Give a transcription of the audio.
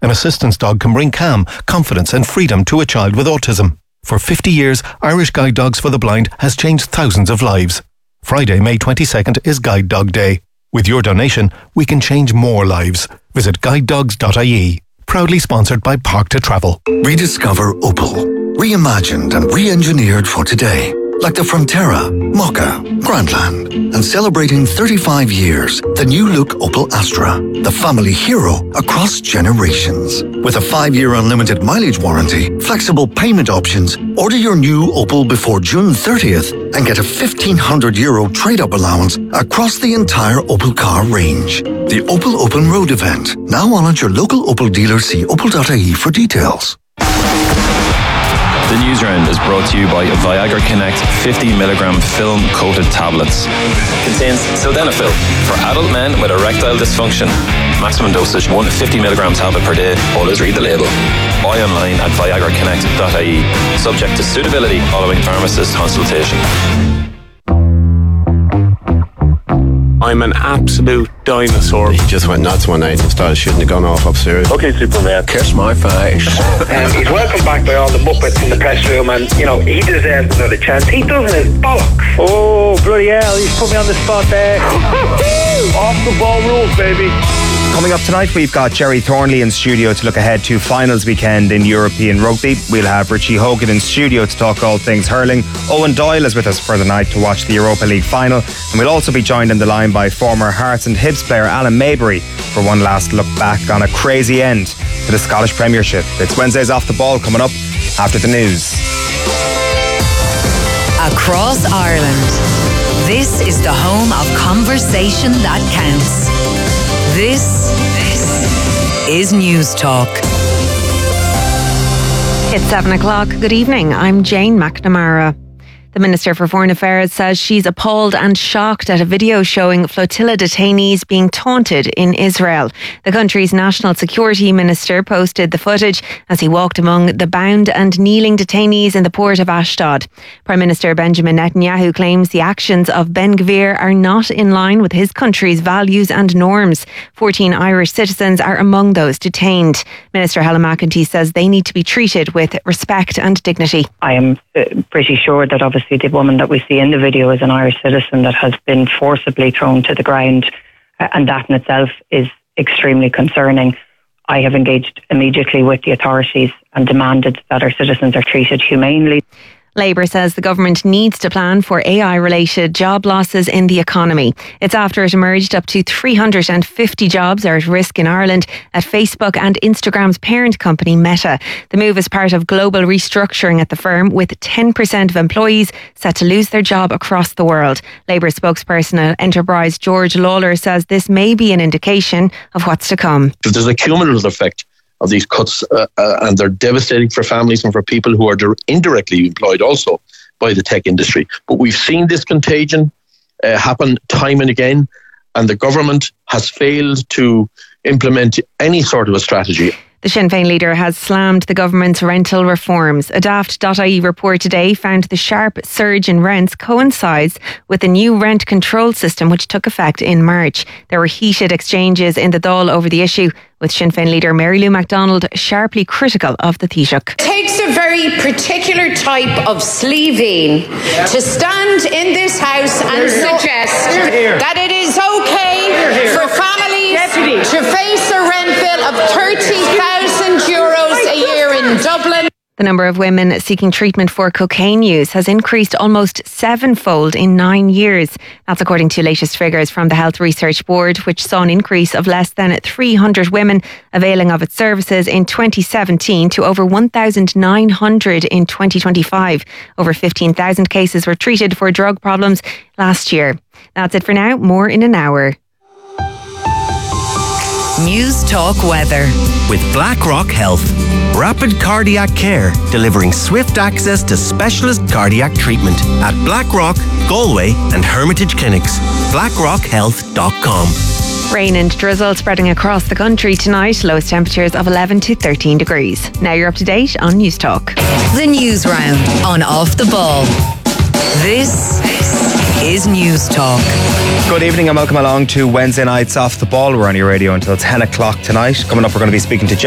An assistance dog can bring calm, confidence and freedom to a child with autism. For 50 years, Irish Guide Dogs for the Blind has changed thousands of lives. Friday, May 22nd is Guide Dog Day. With your donation, we can change more lives. Visit guidedogs.ie. Proudly sponsored by Park to Travel. Rediscover Opel. Reimagined and re-engineered for today. Like the Frontera, Mokka, Grandland. And celebrating 35 years, the new look Opel Astra. The family hero across generations. With a 5-year unlimited mileage warranty, flexible payment options, order your new Opel before June 30th and get a €1,500 trade-up allowance across the entire Opel car range. The Opel Open Road event. Now on at your local Opel dealer. See opel.ie for details. The News Round is brought to you by Viagra Connect 50mg film-coated tablets. Contains sildenafil for adult men with erectile dysfunction. Maximum dosage 1 50mg tablet per day. Always read the label. Buy online at viagraconnect.ie. Subject to suitability following pharmacist consultation. I'm an absolute dinosaur. He just went nuts one night and started shooting the gun off upstairs. Okay, Superman. Kiss my face. He's welcomed back by all the Muppets in the press room, and, you know, he deserves another chance. He doesn't his bollocks. Oh, bloody hell, he's put me on the spot there. Off the ball rules, baby. Coming up tonight, we've got Jerry Thornley in studio to look ahead to finals weekend in European rugby. We'll have Richie Hogan in studio to talk all things hurling. Owen Doyle is with us for the night to watch the Europa League final. And we'll also be joined in the line by former Hearts and Hibs player Alan Maybury for one last look back on a crazy end to the Scottish Premiership. It's Wednesday's Off the Ball coming up after the news. Across Ireland, this is the home of conversation that counts. This is News Talk. It's 7 o'clock. Good evening. I'm Jane McNamara. The Minister for Foreign Affairs says she's appalled and shocked at a video showing flotilla detainees being taunted in Israel. The country's National Security Minister posted the footage as he walked among the bound and kneeling detainees in the port of Ashdod. Prime Minister Benjamin Netanyahu claims the actions of Ben Gvir are not in line with his country's values and norms. 14 Irish citizens are among those detained. Minister Helen McEntee says they need to be treated with respect and dignity. I am pretty sure that obviously the woman that we see in the video is an Irish citizen that has been forcibly thrown to the ground, and that in itself is extremely concerning. I have engaged immediately with the authorities and demanded that our citizens are treated humanely. Labour says the government needs to plan for AI-related job losses in the economy. It's after it emerged up to 350 jobs are at risk in Ireland at Facebook and Instagram's parent company Meta. The move is part of global restructuring at the firm, with 10% of employees set to lose their job across the world. Labour spokesperson at Enterprise George Lawler says this may be an indication of what's to come. If there's a cumulative effect of these cuts, and they're devastating for families and for people who are indirectly employed also by the tech industry. But we've seen this contagion happen time and again, and the government has failed to implement any sort of a strategy. The Sinn Féin leader has slammed the government's rental reforms. A Daft.ie report today found the sharp surge in rents coincides with the new rent control system which took effect in March. There were heated exchanges in the Dáil over the issue, with Sinn Féin leader Mary Lou MacDonald sharply critical of the Taoiseach. It takes a very particular type of sleeving to stand in this house and suggest that it is okay for families to face a rent bill of €30,000 a year in Dublin. The number of women seeking treatment for cocaine use has increased almost sevenfold in 9 years. That's according to latest figures from the Health Research Board, which saw an increase of less than 300 women availing of its services in 2017 to over 1,900 in 2025. Over 15,000 cases were treated for drug problems last year. That's it for now. More in an hour. News Talk Weather. With BlackRock Health. Rapid cardiac care, delivering swift access to specialist cardiac treatment at BlackRock, Galway and Hermitage Clinics. BlackRockHealth.com. Rain and drizzle spreading across the country tonight. Lowest temperatures of 11 to 13 degrees. Now you're up to date on News Talk. The News Round on Off the Ball. This is News Talk. Good evening and welcome along to Wednesday night's Off the Ball. We're on your radio until 10 o'clock tonight. Coming up, we're going to be speaking to